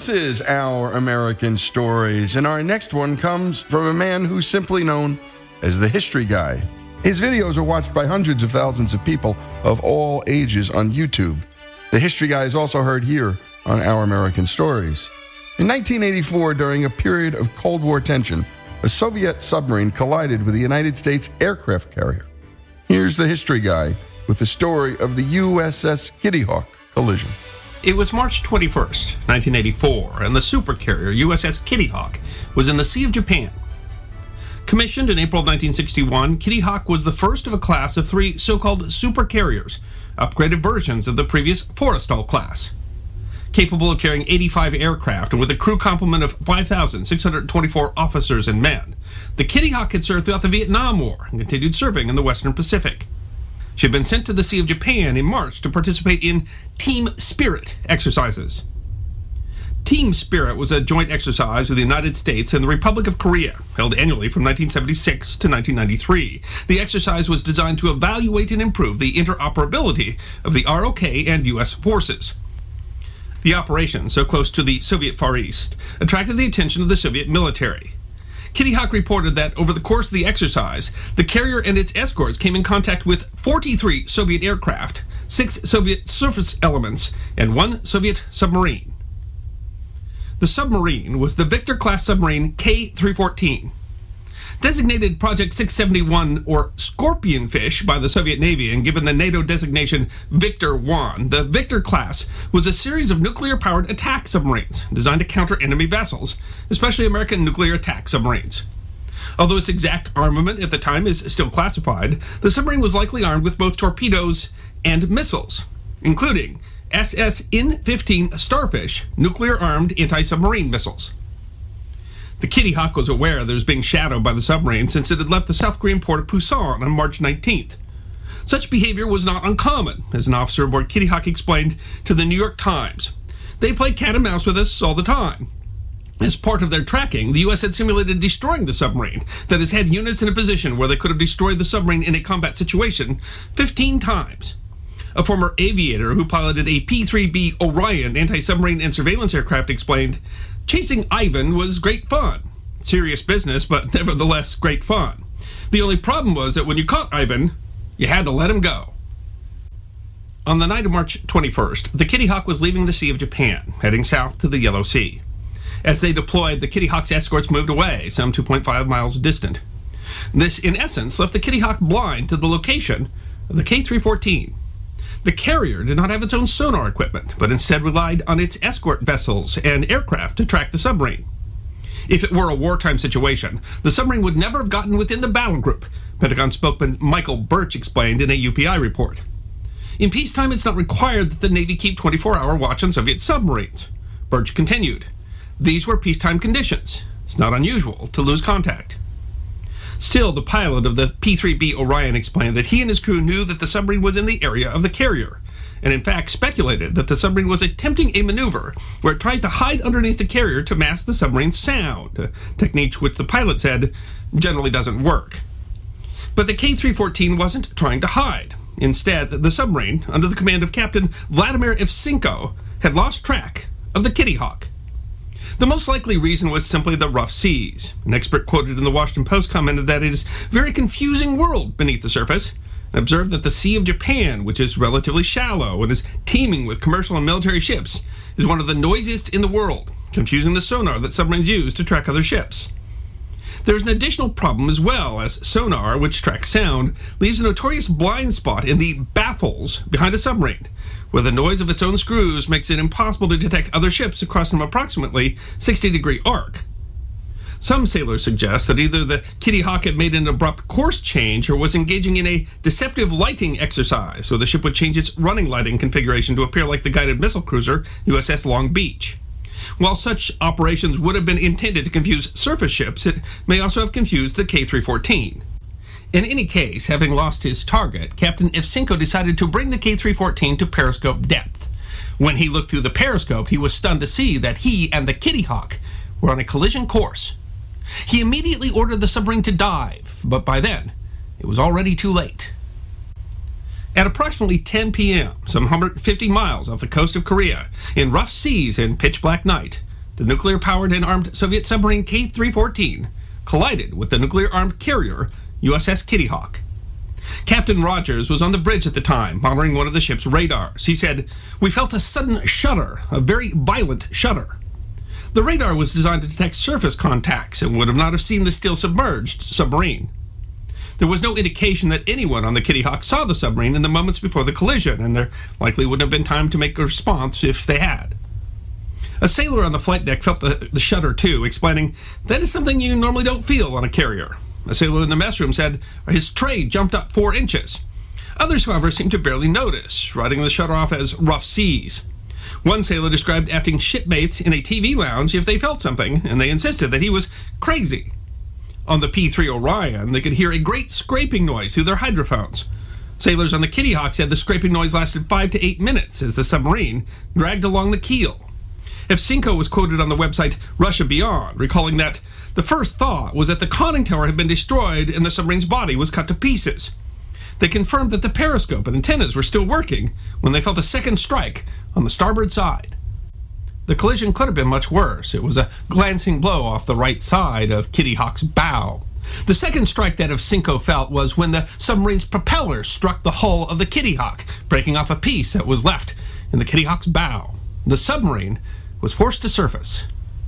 This is Our American Stories, and our next one comes from a man who's simply known as the History Guy. His videos are watched by hundreds of thousands of people of all ages on YouTube. The History Guy is also heard here on Our American Stories. In 1984, during a period of Cold War tension, a Soviet submarine collided with the United States aircraft carrier. Here's the History Guy with the story of the USS Kitty Hawk collision. It was March 21st, 1984, and the supercarrier USS Kitty Hawk was in the Sea of Japan. Commissioned in April of 1961, Kitty Hawk was the first of a class of 3 so-called supercarriers, upgraded versions of the previous Forrestal class. Capable of carrying 85 aircraft and with a crew complement of 5,624 officers and men, the Kitty Hawk had served throughout the Vietnam War and continued serving in the Western Pacific. She had been sent to the Sea of Japan in March to participate in Team Spirit exercises. Team Spirit was a joint exercise with the United States and the Republic of Korea, held annually from 1976 to 1993. The exercise was designed to evaluate and improve the interoperability of the ROK and U.S. forces. The operation, so close to the Soviet Far East, attracted the attention of the Soviet military. Kitty Hawk reported that over the course of the exercise, the carrier and its escorts came in contact with 43 Soviet aircraft, 6 Soviet surface elements, and 1 Soviet submarine. The submarine was the Victor-class submarine K-314. Designated Project 671, or Scorpion Fish, by the Soviet Navy and given the NATO designation Victor-1, the Victor class was a series of nuclear-powered attack submarines designed to counter enemy vessels, especially American nuclear attack submarines. Although its exact armament at the time is still classified, the submarine was likely armed with both torpedoes and missiles, including SS-N-15 Starfish nuclear-armed anti-submarine missiles. The Kitty Hawk was aware that it was being shadowed by the submarine since it had left the South Korean port of Pusan on March 19th. Such behavior was not uncommon, as an officer aboard Kitty Hawk explained to the New York Times. They play cat and mouse with us all the time. As part of their tracking, the U.S. had simulated destroying the submarine, that is, had units in a position where they could have destroyed the submarine in a combat situation 15 times. A former aviator who piloted a P-3B Orion anti-submarine and surveillance aircraft explained, "Chasing Ivan was great fun. Serious business, but nevertheless great fun. The only problem was that when you caught Ivan, you had to let him go." On the night of March 21st, the Kitty Hawk was leaving the Sea of Japan, heading south to the Yellow Sea. As they deployed, the Kitty Hawk's escorts moved away, some 2.5 miles distant. This, in essence, left the Kitty Hawk blind to the location of the K-314. The carrier did not have its own sonar equipment, but instead relied on its escort vessels and aircraft to track the submarine. If it were a wartime situation, the submarine would never have gotten within the battle group, Pentagon spokesman Michael Birch explained in a UPI report. In peacetime, it's not required that the Navy keep 24-hour watch on Soviet submarines. Birch continued, "These were peacetime conditions. It's not unusual to lose contact." Still, the pilot of the P-3B Orion explained that he and his crew knew that the submarine was in the area of the carrier, and in fact speculated that the submarine was attempting a maneuver where it tries to hide underneath the carrier to mask the submarine's sound, a technique which the pilot said generally doesn't work. But the K-314 wasn't trying to hide. Instead, the submarine, under the command of Captain Vladimir Evsenko, had lost track of the Kitty Hawk. The most likely reason was simply the rough seas. An expert quoted in the Washington Post commented that it is a very confusing world beneath the surface, and observed that the Sea of Japan, which is relatively shallow and is teeming with commercial and military ships, is one of the noisiest in the world, confusing the sonar that submarines use to track other ships. There is an additional problem as well, as sonar, which tracks sound, leaves a notorious blind spot in the baffles behind a submarine, where the noise of its own screws makes it impossible to detect other ships across an approximately 60-degree arc. Some sailors suggest that either the Kitty Hawk had made an abrupt course change or was engaging in a deceptive lighting exercise, so the ship would change its running lighting configuration to appear like the guided missile cruiser USS Long Beach. While such operations would have been intended to confuse surface ships, it may also have confused the K-314. In any case, having lost his target, Captain Evsenko decided to bring the K-314 to periscope depth. When he looked through the periscope, he was stunned to see that he and the Kitty Hawk were on a collision course. He immediately ordered the submarine to dive, but by then, it was already too late. At approximately 10 p.m., some 150 miles off the coast of Korea, in rough seas and pitch-black night, the nuclear-powered and armed Soviet submarine K-314 collided with the nuclear-armed carrier USS Kitty Hawk. Captain Rogers was on the bridge at the time, monitoring one of the ship's radars. He said, "We felt a sudden shudder, a very violent shudder." The radar was designed to detect surface contacts and would not have seen the still submerged submarine. There was no indication that anyone on the Kitty Hawk saw the submarine in the moments before the collision, and there likely wouldn't have been time to make a response if they had. A sailor on the flight deck felt the shudder too, explaining, "That is something you normally don't feel on a carrier." A sailor in the mess room said his tray jumped up 4 inches. Others, however, seemed to barely notice, writing the shudder off as rough seas. One sailor described asking shipmates in a TV lounge if they felt something, and they insisted that he was crazy. On the P-3 Orion, they could hear a great scraping noise through their hydrophones. Sailors on the Kitty Hawk said the scraping noise lasted 5 to 8 minutes as the submarine dragged along the keel. Evsenko was quoted on the website Russia Beyond, recalling that the first thought was that the conning tower had been destroyed and the submarine's body was cut to pieces. They confirmed that the periscope and antennas were still working when they felt a second strike on the starboard side. The collision could have been much worse. It was a glancing blow off the right side of Kitty Hawk's bow. The second strike that Evsenko felt was when the submarine's propeller struck the hull of the Kitty Hawk, breaking off a piece that was left in the Kitty Hawk's bow. The submarine was forced to surface.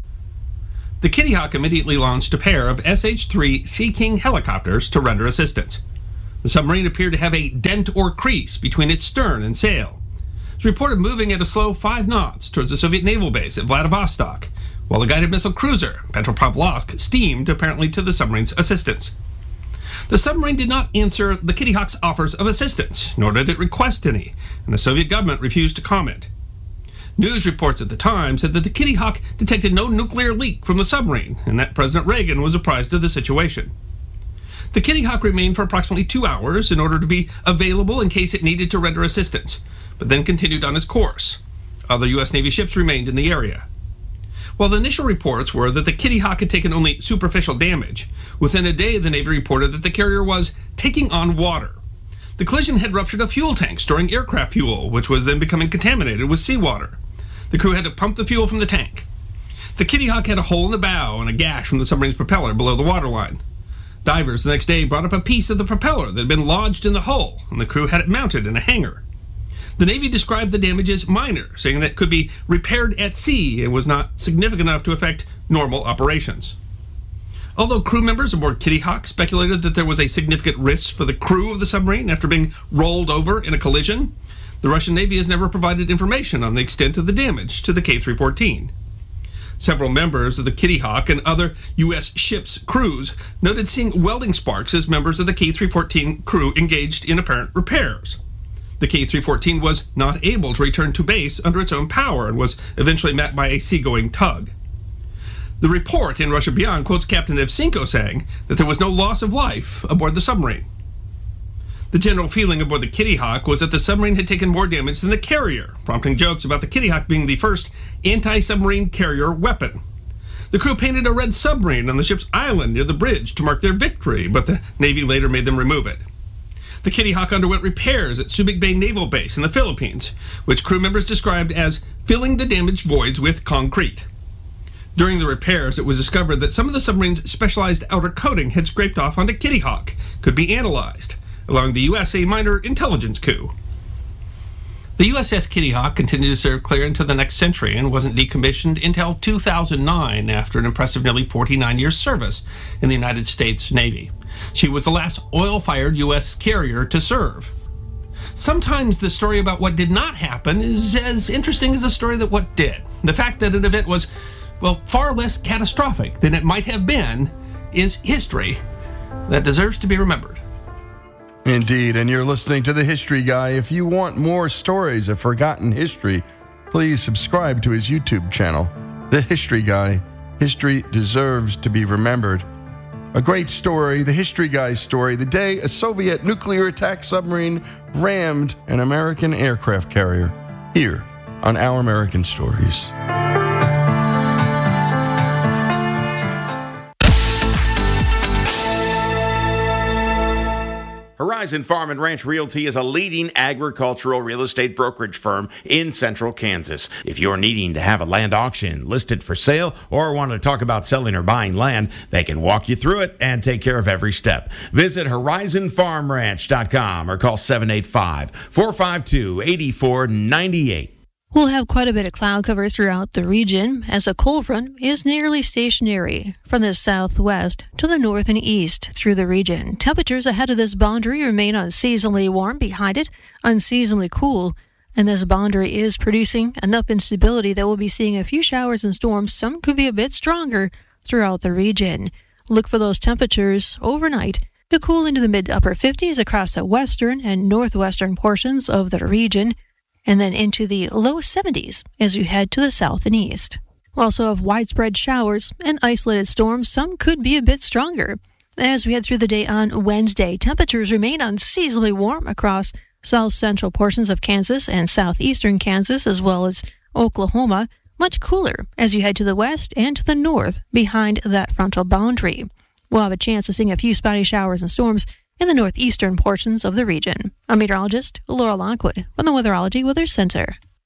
The Kitty Hawk immediately launched a pair of SH-3 Sea King helicopters to render assistance. The submarine appeared to have a dent or crease between its stern and sail. It was reported moving at a slow 5 knots towards the Soviet naval base at Vladivostok, while the guided missile cruiser Petropavlovsk steamed apparently to the submarine's assistance. The submarine did not answer the Kitty Hawk's offers of assistance, nor did it request any, and the Soviet government refused to comment. News reports at the time said that the Kitty Hawk detected no nuclear leak from the submarine, and that President Reagan was apprised of the situation. The Kitty Hawk remained for approximately 2 hours in order to be available in case it needed to render assistance, but then continued on its course. Other U.S. Navy ships remained in the area. While the initial reports were that the Kitty Hawk had taken only superficial damage, within a day the Navy reported that the carrier was taking on water. The collision had ruptured a fuel tank storing aircraft fuel, which was then becoming contaminated with seawater. The crew had to pump the fuel from the tank. The Kitty Hawk had a hole in the bow and a gash from the submarine's propeller below the waterline. Divers the next day brought up a piece of the propeller that had been lodged in the hull, and the crew had it mounted in a hangar. The Navy described the damage as minor, saying that it could be repaired at sea and was not significant enough to affect normal operations. Although crew members aboard Kitty Hawk speculated that there was a significant risk for the crew of the submarine after being rolled over in a collision, the Russian Navy has never provided information on the extent of the damage to the K-314. Several members of the Kitty Hawk and other U.S. ships' crews noted seeing welding sparks as members of the K-314 crew engaged in apparent repairs. The K-314 was not able to return to base under its own power and was eventually met by a seagoing tug. The report in Russia Beyond quotes Captain Evsenko saying that there was no loss of life aboard the submarine. The general feeling aboard the Kitty Hawk was that the submarine had taken more damage than the carrier, prompting jokes about the Kitty Hawk being the first anti-submarine carrier weapon. The crew painted a red submarine on the ship's island near the bridge to mark their victory, but the Navy later made them remove it. The Kitty Hawk underwent repairs at Subic Bay Naval Base in the Philippines, which crew members described as filling the damaged voids with concrete. During the repairs, it was discovered that some of the submarine's specialized outer coating had scraped off onto Kitty Hawk, could be analyzed, allowing the U.S. a minor intelligence coup. The USS Kitty Hawk continued to serve clear into the next century and wasn't decommissioned until 2009 after an impressive nearly 49 years service in the United States Navy. She was the last oil-fired U.S. carrier to serve. Sometimes the story about what did not happen is as interesting as the story that what did. The fact that an event was, well, far less catastrophic than it might have been is history that deserves to be remembered. Indeed, and you're listening to The History Guy. If you want more stories of forgotten history, please subscribe to his YouTube channel, The History Guy. History deserves to be remembered. A great story, The History Guy's story, the day a Soviet nuclear attack submarine rammed an American aircraft carrier, here on Our American Stories. Horizon Farm and Ranch Realty is a leading agricultural real estate brokerage firm in central Kansas. If you're needing to have a land auction listed for sale or want to talk about selling or buying land, they can walk you through it and take care of every step. Visit horizonfarmranch.com or call 785-452-8498. We'll have quite a bit of cloud cover throughout the region as a cold front is nearly stationary from the southwest to the north and east through the region. Temperatures ahead of this boundary remain unseasonably warm, behind it unseasonably cool, and this boundary is producing enough instability that we'll be seeing a few showers and storms. Some could be a bit stronger throughout the region. Look for those temperatures overnight to cool into the mid-upper 50s across the western and northwestern portions of the region, and then into the low 70s as you head to the south and east. We'll also have widespread showers and isolated storms. Some could be a bit stronger. As we head through the day on Wednesday, temperatures remain unseasonably warm across south central portions of Kansas and southeastern Kansas, as well as Oklahoma. Much cooler as you head to the west and to the north behind that frontal boundary. We'll have a chance of seeing a few spotty showers and storms in the northeastern portions of the region. I'm meteorologist Laura Lockwood from the Weatherology Weather Center.